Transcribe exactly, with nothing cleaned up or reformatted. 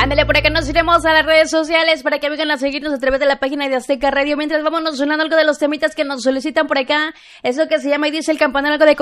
Ándale, por acá nos iremos a las redes sociales para que vengan a seguirnos a través de la página de Azteca Radio. Mientras vámonos sonando algo de los temitas que nos solicitan por acá. Eso que se llama y dice el campanario de